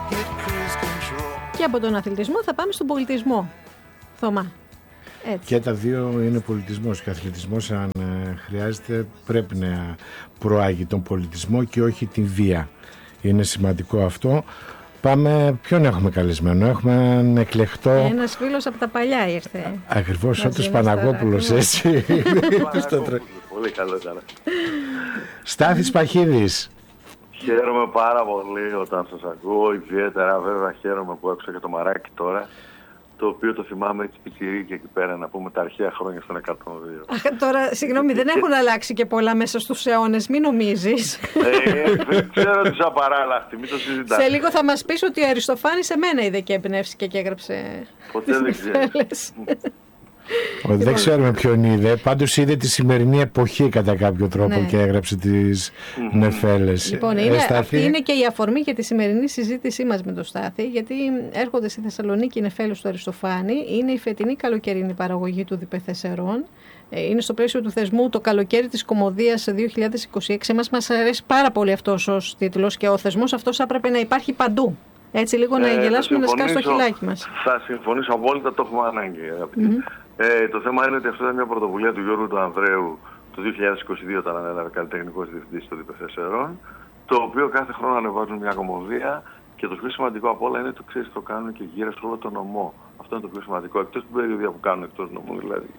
Και από τον αθλητισμό θα πάμε στον πολιτισμό. Θωμά. Έτσι. Και τα δύο είναι πολιτισμός και αθλητισμός, αν χρειάζεται, πρέπει να προάγει τον πολιτισμό και όχι την βία. Είναι σημαντικό αυτό. Πάμε, ποιον έχουμε καλεσμένο? Έχουμε έναν εκλεκτό. Ένας φίλος από τα παλιά ήρθε. Ακριβώς, ο Τος Παναγόπουλος, έτσι. Πολύ καλό ήταν. Στάθης Παχίδης. Χαίρομαι πάρα πολύ όταν σας ακούω. Ιδιαίτερα βέβαια χαίρομαι που άκουσα και το Μαράκι τώρα, το οποίο το θυμάμαι έτσι πιτσιρίκι εκεί πέρα, να πούμε, τα αρχαία χρόνια στον 102. Τώρα, συγγνώμη, δεν έχουν αλλάξει και πολλά μέσα στους αιώνες, μην νομίζεις. Δεν ξέρω τι σαν παράλλαχτη, μην το συζητάτε. Σε λίγο θα μας πεις ότι ο Αριστοφάνης εμένα είδε και εμπνεύστηκε και έγραψε. Ποτέ δεν ξέρω. Δεν ξέρουμε ποιον είδε. Πάντως είδε τη σημερινή εποχή κατά κάποιο τρόπο και έγραψε τις νεφέλες. Λοιπόν, αυτή είναι και η αφορμή για τη σημερινή συζήτησή μας με τον Στάθη, γιατί έρχονται στη Θεσσαλονίκη οι νεφέλες του Αριστοφάνη. Είναι η φετινή καλοκαιρινή παραγωγή του Διπεθεσσερών. Είναι στο πλαίσιο του θεσμού το καλοκαίρι της Κωμωδίας 2026. Μας αρέσει πάρα πολύ αυτός ως τίτλος και ο θεσμός αυτός έπρεπε να υπάρχει παντού. Έτσι λίγο να γελάσουμε, να σκάσουμε το χιλάκι μας. Θα συμφωνήσω απόλυτα, το έχουμε ανάγκη. Το θέμα είναι ότι αυτό ήταν μια πρωτοβουλία του Γιώργου του Ανδρέου το 2022, όταν ανέλαβε καλλιτεχνικός διευθυντής των Διπεθεσσερών, το οποίο κάθε χρόνο ανεβάζουν μια κωμωδία και το πιο σημαντικό απ' όλα είναι το ξέρεις, το κάνουν και γύρω σε όλο τον νομό. Αυτό είναι το πιο σημαντικό. Εκτός την περιοδία που κάνουν εκτός νομού δηλαδή.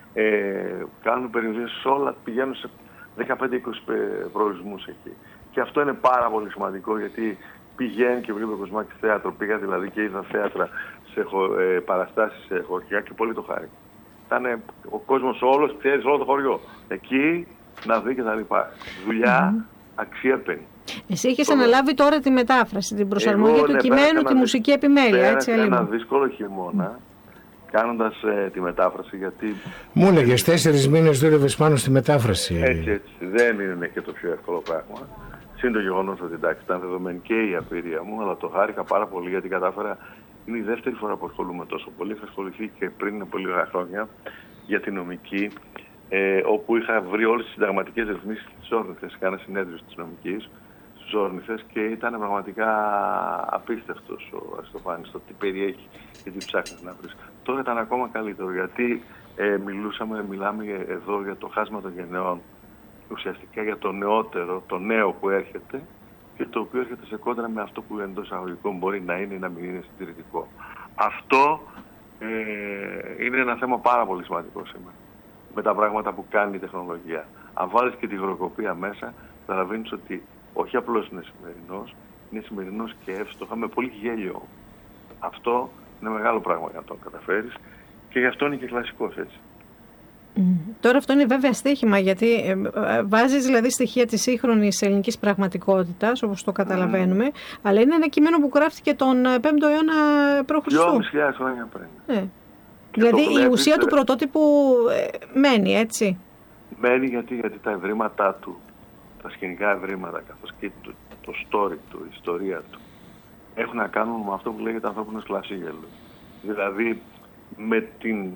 Κάνουν περιοδίες σε όλα, πηγαίνουν σε 15-20 προορισμούς εκεί. Και αυτό είναι πάρα πολύ σημαντικό, γιατί πηγαίνει και βλέπει ο Κοσμάκης θέατρο. Πήγα δηλαδή και είδα θέατρα σε παραστάσεις σε χωριά και πολύ το χάρη. Ήταν ο κόσμος όλος, ξέρεις, όλο το χωριό. Εκεί να δει και τα λοιπά. Δουλειά αξία παίρνει. Εσύ είχες αναλάβει τώρα τη μετάφραση, την προσαρμογή του κειμένου, τη μουσική επιμέλεια. Έτσι, ένα δύσκολο χειμώνα κάνοντας τη μετάφραση, γιατί... Μου έλεγες 4 μήνες δούλευες πάνω στη μετάφραση. Έτσι. Δεν είναι και το πιο εύκολο πράγμα. Συν το γεγονός ότι εντάξει, ήταν δεδομένη και η απειρία μου, αλλά το χάρηκα πάρα πολύ γιατί κατάφερα. Είναι η δεύτερη φορά που ασχολούμαι τόσο πολύ. Είχα ασχοληθεί και πριν από λίγα χρόνια για τη νομική, όπου είχα βρει όλες τις συνταγματικές ρυθμίσεις της Όρνηθες. Κάνα συνέδριο της νομικής στις Όρνηθες και ήταν πραγματικά απίστευτος ο Αριστοφάνης το τι περιέχει και τι ψάχνεις να βρεις. Τώρα ήταν ακόμα καλύτερο, γιατί μιλάμε εδώ για το χάσμα των γενεών, ουσιαστικά για το νεότερο, το νέο που έρχεται και το οποίο έρχεται σε κόντρα με αυτό που εντός εισαγωγικών μπορεί να είναι ή να μην είναι συντηρητικό. Αυτό είναι ένα θέμα πάρα πολύ σημαντικό σήμερα, με τα πράγματα που κάνει η τεχνολογία. Αν βάλεις και τη χρονοκοπία μέσα, θα καταλαβαίνεις ότι όχι απλώς είναι σημερινός και εύστοχα, με πολύ γέλιο. Αυτό είναι μεγάλο πράγμα για να το καταφέρεις και γι' αυτό είναι και κλασικός, έτσι. Τώρα αυτό είναι βέβαια στοίχημα, γιατί βάζεις δηλαδή στοιχεία της σύγχρονης ελληνικής πραγματικότητας, όπως το καταλαβαίνουμε, αλλά είναι ένα κείμενο που γράφτηκε τον 5ο αιώνα π.Χ. 2.500 χρόνια πριν. Δηλαδή η ουσία του πρωτότυπου μένει, έτσι. Μένει γιατί τα ευρήματά του, τα σκηνικά ευρήματα, καθώς και το story του, η ιστορία του, έχουν να κάνουν με αυτό που λέγεται ανθρώπινος κλασίγελος. Δηλαδή με την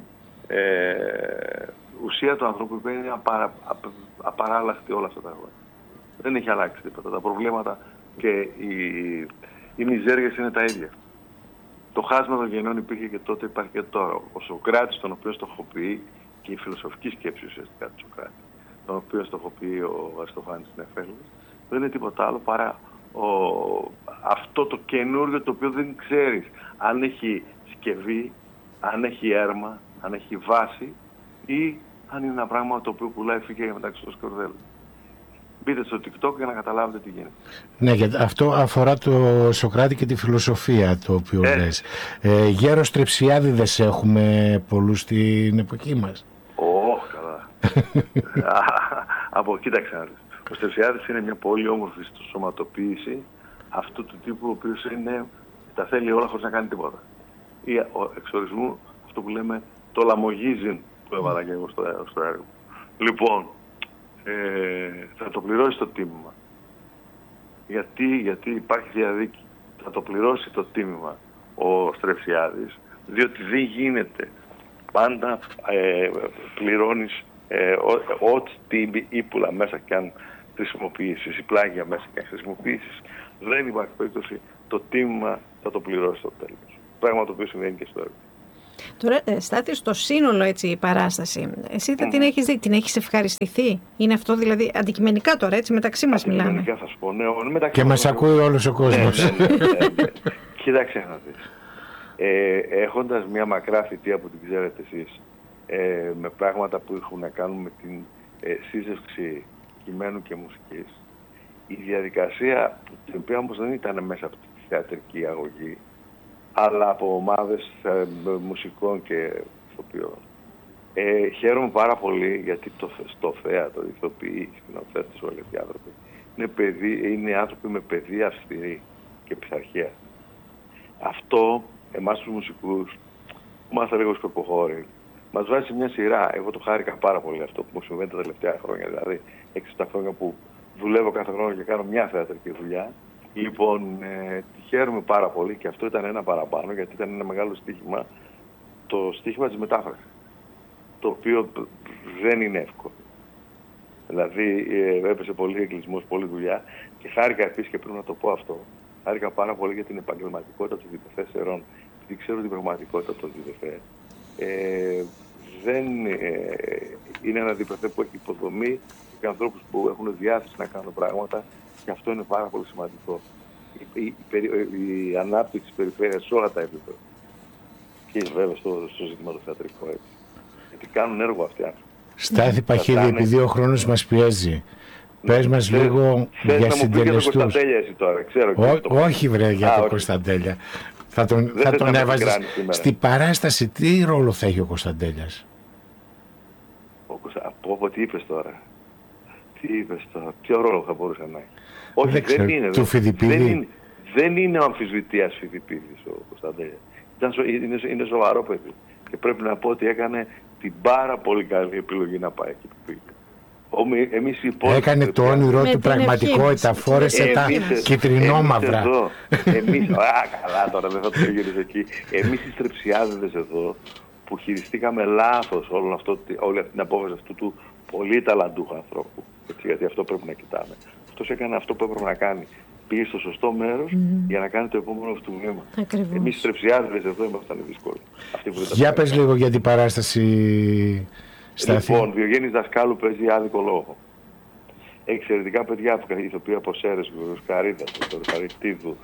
ουσία του ανθρώπου που είναι απαράλλαχτη όλα αυτά τα χρόνια. Δεν έχει αλλάξει τίποτα. Τα προβλήματα και οι μιζέριες είναι τα ίδια. Το χάσμα των γεννών υπήρχε και τότε, υπάρχει και τώρα. Ο Σοκράτης, τον οποίο στοχοποιεί, και η φιλοσοφική σκέψη ουσιαστικά του Σοκράτη, τον οποίο στοχοποιεί ο Αριστοφάνης στην Νεφέλη, δεν είναι τίποτα άλλο παρά αυτό το καινούριο το οποίο δεν ξέρεις αν έχει σκευή, αν έχει έρμα, αν έχει βάση ή αν είναι ένα πράγμα το οποίο πουλάει φύγε μεταξύ στο σκορδέλο. Μπείτε στο TikTok για να καταλάβετε τι γίνεται. Ναι, γιατί αυτό αφορά το Σοκράτη και τη φιλοσοφία το οποίο λες. Γέρος Τρεψιάδηδες έχουμε πολλούς στην εποχή μας. Καλά. Κοίταξε να δεις. Ο Τρεψιάδης είναι μια πολύ όμορφη σωματοποίηση αυτού του τύπου, ο οποίος τα θέλει όλα χωρίς να κάνει τίποτα. Ή εξορισμού αυτό που λέμε το λαμογίζιν που έβαλα και εγώ στο έργο. Λοιπόν, θα το πληρώσει το τίμημα. Γιατί υπάρχει διαδίκη. Θα το πληρώσει το τίμημα ο Στρεψιάδης, διότι δεν γίνεται πάντα πληρώνεις ό,τι ύπουλα μέσα και αν χρησιμοποιήσεις ή πλάγια μέσα και αν χρησιμοποιήσεις. Δεν υπάρχει περίπτωση το τίμημα θα το πληρώσει στο τέλος. Πράγμα το οποίο συμβαίνει και στο έργο. Τώρα, Στάθη, στο σύνολο έτσι η παράσταση, εσύ την έχεις δει, την έχεις ευχαριστηθεί? Είναι αυτό δηλαδή αντικειμενικά τώρα, έτσι μεταξύ μας μιλάμε? Αντικειμενικά θα σου πω, ναι. Και μας ακούει όλος ο κόσμος. Ναι. Κοίταξε να δεις. Έχοντας μια μακρά θητεία που την ξέρετε εσείς, με πράγματα που έχουν να κάνουν με την σύζευξη κειμένου και μουσικής, η διαδικασία, την οποία όμως δεν ήταν μέσα από τη θεατρική αγωγή, αλλά από ομάδες μουσικών και ηθοποιών. Χαίρομαι πάρα πολύ γιατί στο θέατρο, οι ηθοποιοί, οι σκηνοθέτες, όλοι αυτοί οι άνθρωποι είναι άνθρωποι με παιδεία αυστηρή και πειθαρχία. Αυτό εμάς τους μουσικούς που είμαστε λίγο σκοποχώροι μας βάζει σε μια σειρά. Εγώ το χάρηκα πάρα πολύ αυτό που μου συμβαίνει τα τελευταία χρόνια, δηλαδή 6-7 χρόνια που δουλεύω κάθε χρόνο και κάνω μια θεατρική δουλειά. Λοιπόν, χαίρομαι πάρα πολύ και αυτό ήταν ένα παραπάνω, γιατί ήταν ένα μεγάλο στοίχημα, το στοίχημα της μετάφρασης, το οποίο δεν είναι εύκολο. Δηλαδή έπεσε πολύ εγκλισμός, πολλή δουλειά και χάρηκα επίσης, και πρέπει να το πω αυτό, χάρηκα πάρα πολύ για την επαγγελματικότητα των διπεθέστερων, γιατί ξέρω την πραγματικότητα των διπεθέ. Δεν είναι ένα διπεθέ που έχει υποδομή και ανθρώπους που έχουν διάθεση να κάνουν πράγματα, και αυτό είναι πάρα πολύ σημαντικό. Η ανάπτυξη της περιφέρειας σε όλα τα επίπεδα. Και βέβαια στο ζήτημα το θεατρικό, έτσι. Γιατί κάνουν έργο αυτοί οι άνθρωποι. Στάθη Παχίδη, επειδή ο χρόνος μας πιέζει, πες μας λίγο για συντελεστούς. Θες να μου πεις για τον Κωνσταντέλια εσύ τώρα, ξέρω. Όχι βρε για τον Κωνσταντέλια. Θα τον έβαζες στη παράσταση. Τι ρόλο θα έχει ο Κωνσταντέλιας? Από τι είπες τώρα? Ποιο ρόλο θα μπορούσε να έχει? Όχι, δεν είναι. Του Φιδιππίδη. Δεν είναι ο αμφισβητείας Φιδιππίδης ο Κωνσταντέλιας. Είναι σοβαρό παιδί. Και πρέπει να πω ότι έκανε την πάρα πολύ καλή επιλογή να πάει εκεί που πήγε. Έκανε το όνειρό του πραγματικότητα, φόρεσε τα κυτρινόμαυρα. Καλά τώρα, δεν θα το γυρίσω εκεί. Εμείς οι στρεψιάδες εδώ που χειριστήκαμε λάθος όλη αυτή την απόφαση αυτού του πολύ ταλαντούχου ανθρώπου. Έτσι, γιατί αυτό πρέπει να κοιτάμε. Αυτός έκανε αυτό που έπρεπε να κάνει. Πήγε στο σωστό μέρος για να κάνει το επόμενο αυτού βήμα. Εμείς οι στρεψιάδες εδώ ήμασταν δύσκολοι. Για πες λίγο για την παράσταση, Στάθη. Λοιπόν, Διογέννης Δασκάλου παίζει άδικο λόγο. Εξαιρετικά παιδιά που ηθοποιεί από Σέρες, Καρίδας, Χαριστίδου,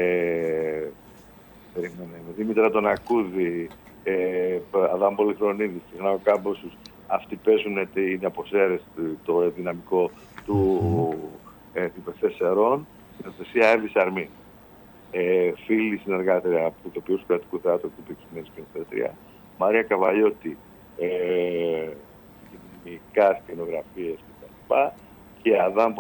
Δήμητρα τον Ακούδη, Αδάμ Πολυχρονίδη, Τιχνάο Κάμποσους. Αυτοί παίζουν, είναι από Σέρες, το δυναμικό του Διπεθέστερων. Στην οθεσία Εύη Σαρμή. Φίλοι συνεργάτρια από το οποίο του κρατικού θεάτρου του Πεκκινέζου σκηνοθέτρια. Μαρία Καβαλιώτη, κοινωνικά σκηνογραφίες κτλ. Και Αδάμ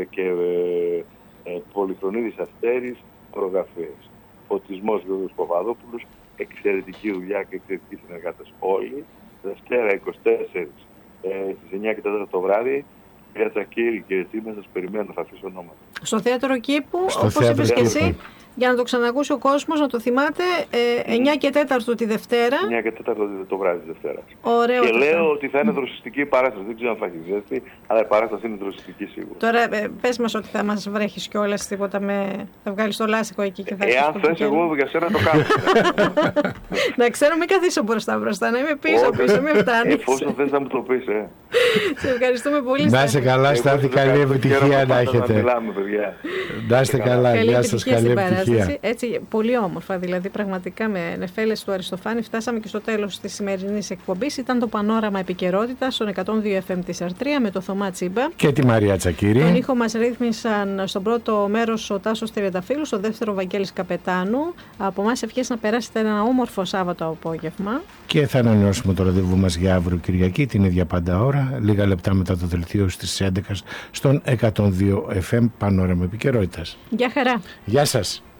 Πολυχρονίδης Αστέρης, προγραφές. Φωτισμός Γιώργος Παπαδόπουλος, εξαιρετική δουλειά και εξαιρετικοί συνεργάτες όλοι. Δευτέρα 24 στις 9 και 4 το βράδυ. Κύριε Τσακίρη, κύριε Τσίμα, σας περιμένω, θα αφήσω ονόματα. Στο Θέατρο Κήπου, όπως είπες και εσύ, για να το ξανακούσει ο κόσμος, να το θυμάται, 9 και 4 τη Δευτέρα. 9 και 4 το βράδυ τη Δευτέρα. Ωραίο. Και λέω ότι θα είναι δροσιστική η παράσταση. Δεν ξέρω αν θα έχει ζέστη, αλλά η παράσταση είναι δροσιστική σίγουρα. Τώρα πες μας ότι θα μας βρέχεις κιόλας, τίποτα θα βγάλεις το λάστιχο εκεί και θα έχεις. Εάν θες, εγώ για σένα το κάνω. Να ξέρω, μην καθίσω μπροστά, να είμαι πίσω, μην φτάνεις. Εφόσον θες να μου το πεις, Σε ευχαριστούμε πολύ. Να είστε καλά, Στάθη, καλή επιτυχία να έχετε. Να είστε καλά, γεια σας, καλή επιτυχία. Έτσι, πολύ όμορφα, δηλαδή πραγματικά με νεφέλες του Αριστοφάνη φτάσαμε και στο τέλος της σημερινής εκπομπής. Ήταν το Πανόραμα Επικαιρότητας στον 102 FM της Αρτρία με το Θωμά Τσίμπα και τη Μαρία Τσακίρη. Τον ήχο μας ρύθμισαν στον πρώτο μέρος ο Τάσος Τριανταφύλου, στο δεύτερο Βαγγέλης Καπετάνου. Από εμάς ευχές να περάσετε ένα όμορφο Σάββατο απόγευμα. Και θα ανανεώσουμε το ραντεβού μας για αύριο Κυριακή, την ίδια πάντα ώρα, λίγα λεπτά μετά το δελτίο στις 11 στον 102 FM Πανόραμα Επικαιρότητας. Γεια χαρά. Γεια σας.